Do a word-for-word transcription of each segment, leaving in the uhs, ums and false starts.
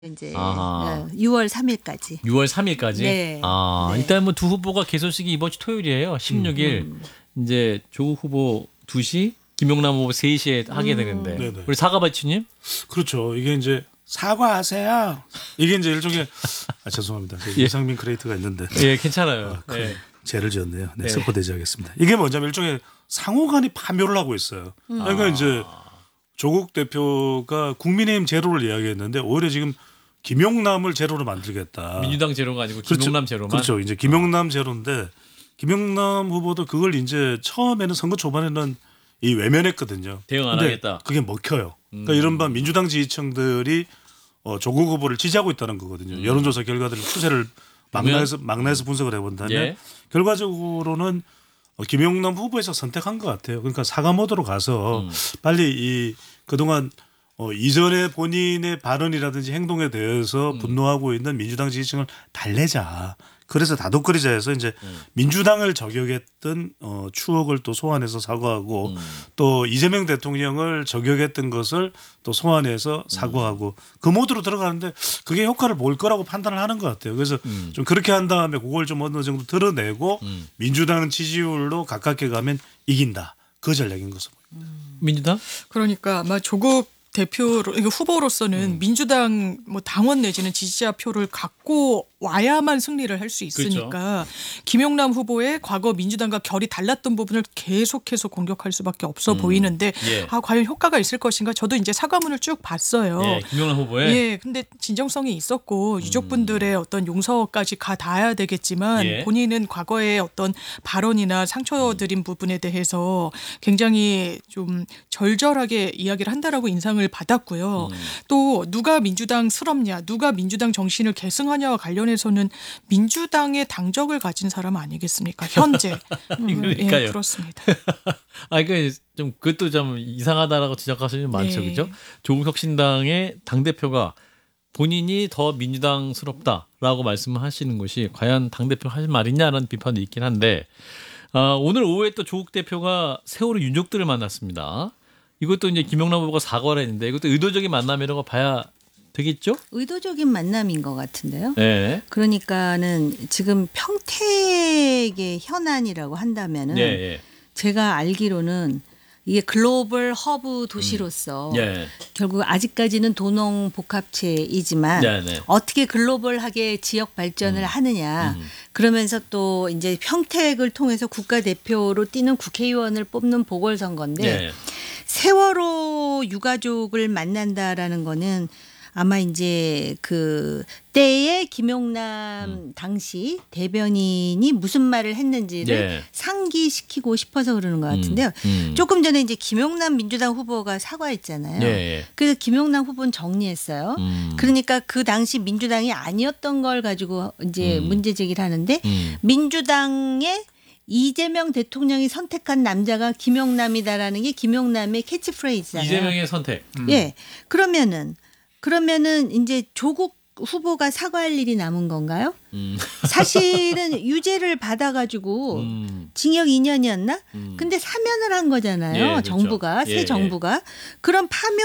이제 아하. 유월 삼일까지. 유월 삼일까지. 네. 아, 네. 일단 뭐 두 후보가 개소식이 이번 주 토요일이에요. 십육일. 음. 이제 조국 후보 두 시, 김용남 후보 세 시에 하게 음. 되는데. 네네. 우리 사과바치님? 그렇죠. 이게 이제 사과하세요. 이게 이제 일종의 아, 죄송합니다. 예. 이상민 크리에이터가 있는데 예, 괜찮아요. 아, 예. 죄를 지었네요. 네, 네. 스포 대지하겠습니다. 이게 뭐냐면 일종의 상호간이 파묘를 하고 있어요. 그러니까 아. 이제 조국 대표가 국민의힘 제로를 이야기했는데 오히려 지금 김용남을 제로로 만들겠다. 민주당 제로가 아니고 그렇죠. 김용남 제로만. 그렇죠. 이제 김용남 제로인데 김용남 후보도 그걸 이제 처음에는 선거 초반에는 이 외면했거든요. 대응 안 근데 하겠다. 그게 먹혀요. 그러니까 음. 이른바 민주당 지지층들이 어, 조국 후보를 지지하고 있다는 거거든요. 음. 여론조사 결과들을 추세를 막나에서 막나에서 분석을 해본다면 예. 결과적으로는 어, 김용남 후보에서 선택한 것 같아요. 그러니까 사과 모드로 가서 음. 빨리 이 그동안 어, 이전에 본인의 발언이라든지 행동에 대해서 음. 분노하고 있는 민주당 지지층을 달래자. 그래서 다독거리자 해서 이제 음. 민주당을 저격했던 어, 추억을 또 소환해서 사과하고 음. 또 이재명 대통령을 저격했던 것을 또 소환해서 사과하고 그 모드로 들어가는데 그게 효과를 볼 거라고 판단을 하는 것 같아요. 그래서 음. 좀 그렇게 한 다음에 그걸 좀 어느 정도 드러내고 음. 민주당 지지율로 가깝게 가면 이긴다. 그 전략인 것으로 보입니다. 민주당? 그러니까 아마 조국 대표로 이거 후보로서는 음. 민주당 뭐 당원 내지는 지지자 표를 갖고 와야만 승리를 할 수 있으니까 그렇죠. 김용남 후보의 과거 민주당과 결이 달랐던 부분을 계속해서 공격할 수밖에 없어 음. 보이는데 예. 아 과연 효과가 있을 것인가? 저도 이제 사과문을 쭉 봤어요. 예, 김용남 후보의. 예, 근데 진정성이 있었고 유족분들의 어떤 용서까지 가 닿아야 되겠지만 예. 본인은 과거의 어떤 발언이나 상처드린 부분에 대해서 굉장히 좀 절절하게 이야기를 한다라고 인상을 받았고요. 음. 또 누가 민주당스럽냐, 누가 민주당 정신을 계승하냐와 관련해서는 민주당의 당적을 가진 사람 아니겠습니까? 현재. 음, 그러니까요. 예, 그렇습니다. 아, 그 좀 그것도 좀 이상하다라고 지적하시는 분 많죠, 네. 그죠? 조국 혁신당의 당 대표가 본인이 더 민주당스럽다라고 말씀하시는 것이 과연 당 대표 할 말이냐라는 비판도 있긴 한데 아, 오늘 오후에 또 조국 대표가 세월호 유족들을 만났습니다. 이것도 이제 김용남 후보가 사과를 했는데 이것도 의도적인 만남이라고 봐야 되겠죠? 의도적인 만남인 것 같은데요. 네. 그러니까는 지금 평택의 현안이라고 한다면은 예, 예. 제가 알기로는 이게 글로벌 허브 도시로서 예. 결국 아직까지는 도농 복합체이지만 네, 네. 어떻게 글로벌하게 지역 발전을 하느냐 음. 그러면서 또 이제 평택을 통해서 국가대표로 뛰는 국회의원을 뽑는 보궐선거인데 예. 세월호 유가족을 만난다라는 거는 아마 이제 그 때에 김용남 음. 당시 대변인이 무슨 말을 했는지를 예. 상기시키고 싶어서 그러는 것 같은데요. 음, 음. 조금 전에 이제 김용남 민주당 후보가 사과했잖아요. 예, 예. 그래서 김용남 후보는 정리했어요. 음. 그러니까 그 당시 민주당이 아니었던 걸 가지고 이제 음. 문제 제기를 하는데 음. 민주당의 이재명 대통령이 선택한 남자가 김용남이다라는 게 김용남의 캐치프레이즈잖아요. 이재명의 선택. 예. 그러면은 그러면은 이제 조국 후보가 사과할 일이 남은 건가요? 음. 사실은 유죄를 받아가지고 음. 징역 이 년이었나? 음. 근데 사면을 한 거잖아요. 예, 그렇죠. 정부가 새 예, 예. 정부가 그런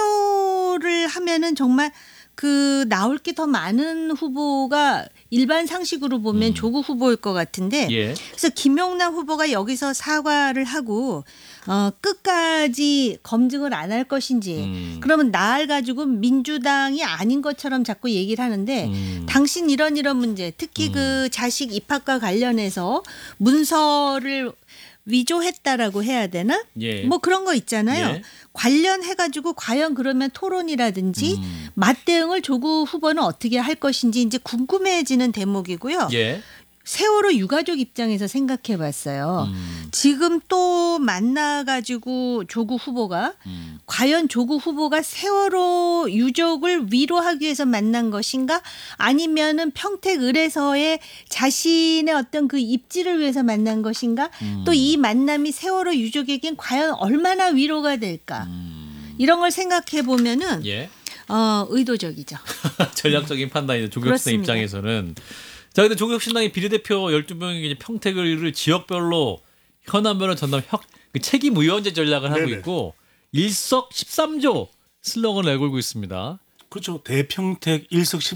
파묘를 하면은 정말 그 나올 게 더 많은 후보가 일반 상식으로 보면 음. 조국 후보일 것 같은데 예. 그래서 김용남 후보가 여기서 사과를 하고 어, 끝까지 검증을 안 할 것인지 음. 그러면 나를 가지고 민주당이 아닌 것처럼 자꾸 얘기를 하는데 음. 당신 이런 이런 문제 특히 음. 그 자식 입학과 관련해서 문서를 위조했다라고 해야 되나? 예. 뭐 그런 거 있잖아요. 예. 관련해 가지고 과연 그러면 토론이라든지 음. 맞대응을 조국 후보는 어떻게 할 것인지 이제 궁금해지는 대목이고요. 예. 세월호 유가족 입장에서 생각해 봤어요. 음. 지금 또 만나가지고 조국 후보가 음. 과연 조국 후보가 세월호 유족을 위로하기 위해서 만난 것인가 아니면은 평택 을에서의 자신의 어떤 그 입지를 위해서 만난 것인가 음. 또 이 만남이 세월호 유족에겐 과연 얼마나 위로가 될까 음. 이런 걸 생각해 보면은 예. 어, 의도적이죠. 전략적인 판단이죠. 조국혁신당 그렇습니다. 입장에서는. 자, 근데 조국혁신당의 비례대표 열두 명이 이제 평택을 지역별로 현안별로 전담 혁, 그 책임 의원제 전략을 하고 네네. 있고 일석십삼조 슬로건을 내걸고 있습니다. 그렇죠. 대평택 일석